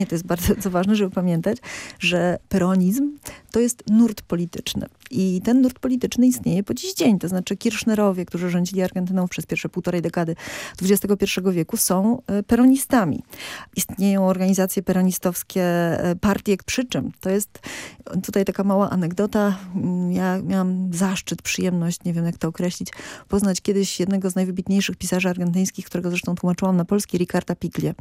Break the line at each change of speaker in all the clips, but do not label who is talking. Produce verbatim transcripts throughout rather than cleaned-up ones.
To jest bardzo ważne, żeby pamiętać, że peronizm to jest nurt polityczny. I ten nurt polityczny istnieje po dziś dzień. To znaczy Kirchnerowie, którzy rządzili Argentyną przez pierwsze półtorej dekady dwudziestego pierwszego wieku, są peronistami. Istnieją organizacje peronistowskie, partie, przy czym to jest tutaj taka mała anegdota. Ja miałam zaszczyt, przyjemność, nie wiem jak to określić, poznać kiedyś jednego z najwybitniejszych pisarzy argentyńskich, którego zresztą tłumaczyłam na polski, Ricarda Piglia.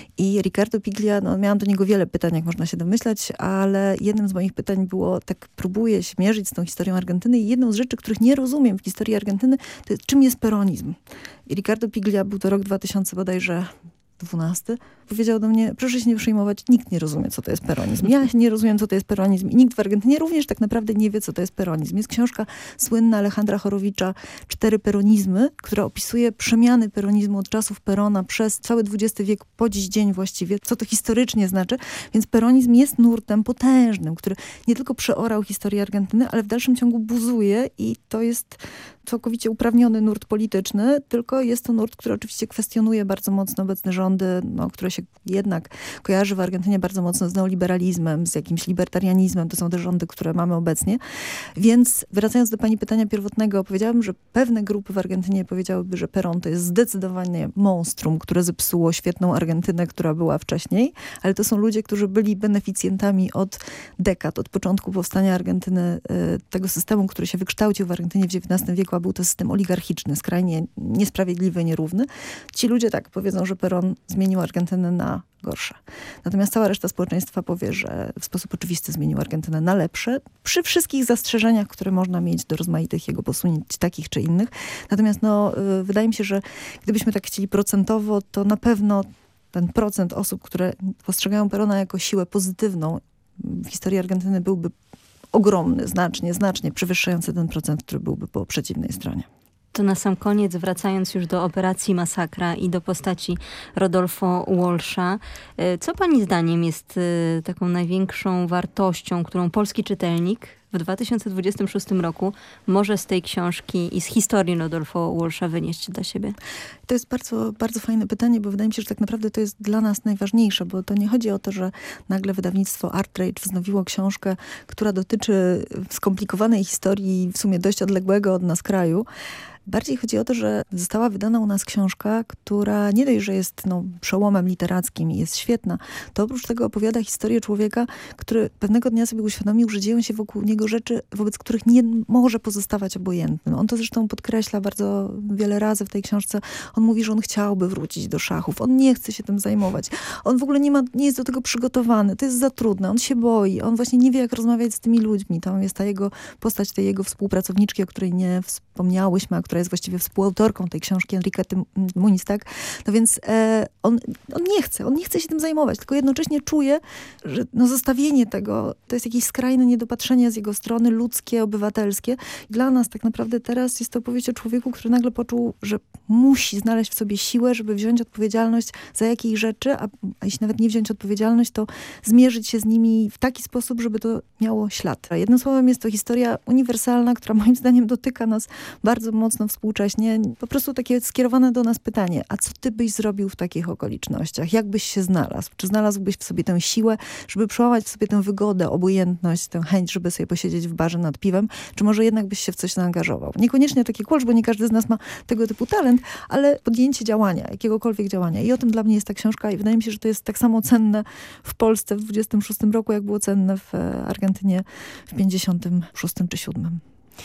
I Ricardo Piglia, no miałam do niego wiele pytań, jak można się domyślać, ale jednym z moich pytań było, tak próbuję się mierzyć z tą historią Argentyny i jedną z rzeczy, których nie rozumiem w historii Argentyny, to jest, czym jest peronizm. I Ricardo Piglia, był to rok dwa tysiące bodajże dwunasty, powiedział do mnie, proszę się nie przejmować, nikt nie rozumie, co to jest peronizm. Ja nie rozumiem, co to jest peronizm i nikt w Argentynie również tak naprawdę nie wie, co to jest peronizm. Jest książka słynna Alejandra Horowicza, Cztery peronizmy, która opisuje przemiany peronizmu od czasów Perona przez cały dwudziesty wiek, po dziś dzień właściwie, co to historycznie znaczy. Więc peronizm jest nurtem potężnym, który nie tylko przeorał historię Argentyny, ale w dalszym ciągu buzuje i to jest całkowicie uprawniony nurt polityczny, tylko jest to nurt, który oczywiście kwestionuje bardzo mocno obecne rządy, no, które się jednak kojarzy w Argentynie bardzo mocno z neoliberalizmem, z jakimś libertarianizmem. To są te rządy, które mamy obecnie. Więc wracając do pani pytania pierwotnego, powiedziałabym, że pewne grupy w Argentynie powiedziałyby, że Perón to jest zdecydowanie monstrum, które zepsuło świetną Argentynę, która była wcześniej, ale to są ludzie, którzy byli beneficjentami od dekad, od początku powstania Argentyny, tego systemu, który się wykształcił w Argentynie w dziewiętnastym wieku, a był to system oligarchiczny, skrajnie niesprawiedliwy, nierówny. Ci ludzie tak powiedzą, że Perón zmienił Argentynę na gorsze. Natomiast cała reszta społeczeństwa powie, że w sposób oczywisty zmienił Argentynę na lepsze, przy wszystkich zastrzeżeniach, które można mieć do rozmaitych jego posunięć, takich czy innych. Natomiast no, wydaje mi się, że gdybyśmy tak chcieli procentowo, to na pewno ten procent osób, które postrzegają Perona jako siłę pozytywną w historii Argentyny byłby ogromny, znacznie, znacznie przewyższający ten procent, który byłby po przeciwnej stronie.
To na sam koniec, wracając już do operacji Masakra i do postaci Rodolfo Walsha, co pani zdaniem jest taką największą wartością, którą polski czytelnik w dwa tysiące dwudziestym szóstym roku może z tej książki i z historii Rodolfo Walsha wynieść dla siebie?
To jest bardzo, bardzo fajne pytanie, bo wydaje mi się, że tak naprawdę to jest dla nas najważniejsze, bo to nie chodzi o to, że nagle wydawnictwo ArtRage wznowiło książkę, która dotyczy skomplikowanej historii w sumie dość odległego od nas kraju. Bardziej chodzi o to, że została wydana u nas książka, która nie dość, że jest no, przełomem literackim i jest świetna, to oprócz tego opowiada historię człowieka, który pewnego dnia sobie uświadomił, że dzieją się wokół niego rzeczy, wobec których nie może pozostawać obojętnym. On to zresztą podkreśla bardzo wiele razy w tej książce. On mówi, że on chciałby wrócić do szachów. On nie chce się tym zajmować. On w ogóle nie ma, nie jest do tego przygotowany. To jest za trudne. On się boi. On właśnie nie wie, jak rozmawiać z tymi ludźmi. Tam jest ta jego postać, tej jego współpracowniczki, o której nie wspomniałyśmy, a która jest właściwie współautorką tej książki, Enriquety Muniz, tak? No więc e, on, on nie chce, on nie chce się tym zajmować, tylko jednocześnie czuje, że no, zostawienie tego to jest jakieś skrajne niedopatrzenie z jego strony, ludzkie, obywatelskie. I dla nas tak naprawdę teraz jest to opowieść o człowieku, który nagle poczuł, że musi znaleźć w sobie siłę, żeby wziąć odpowiedzialność za jakieś rzeczy, a, a jeśli nawet nie wziąć odpowiedzialność, to zmierzyć się z nimi w taki sposób, żeby to miało ślad. A jednym słowem jest to historia uniwersalna, która moim zdaniem dotyka nas bardzo mocno współcześnie. Po prostu takie skierowane do nas pytanie, a co ty byś zrobił w takich okolicznościach? Jak byś się znalazł? Czy znalazłbyś w sobie tę siłę, żeby przełamać w sobie tę wygodę, obojętność, tę chęć, żeby sobie posiedzieć w barze nad piwem? Czy może jednak byś się w coś zaangażował? Niekoniecznie taki kulcz, bo nie każdy z nas ma tego typu talent, ale podjęcie działania, jakiegokolwiek działania. I o tym dla mnie jest ta książka i wydaje mi się, że to jest tak samo cenne w Polsce w dwudziestym szóstym roku, jak było cenne w Argentynie w pięćdziesiątym szóstym czy siódmym.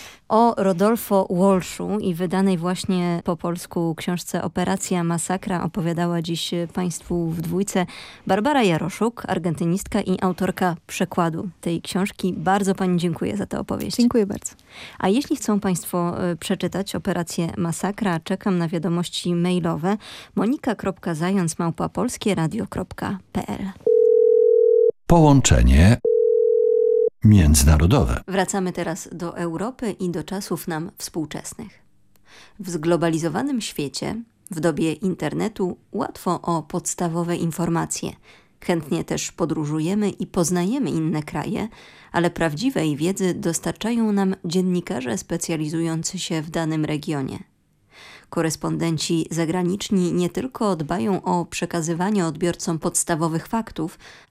O Rodolfo Walshu i wydanej właśnie po polsku książce Operacja Masakra opowiadała dziś Państwu w dwójce Barbara Jaroszuk, argentynistka i autorka przekładu tej książki. Bardzo Pani dziękuję za tę opowieść.
Dziękuję bardzo.
A jeśli chcą Państwo przeczytać Operację Masakra, czekam na wiadomości mailowe monika kropka zając małpa polskie radio kropka p l.
Połączenie międzynarodowe.
Wracamy teraz do Europy i do czasów nam współczesnych. W zglobalizowanym świecie, w dobie internetu, łatwo o podstawowe informacje. Chętnie też podróżujemy i poznajemy inne kraje, ale prawdziwej wiedzy dostarczają nam dziennikarze specjalizujący się w danym regionie. Korespondenci zagraniczni nie tylko dbają o przekazywanie odbiorcom podstawowych faktów,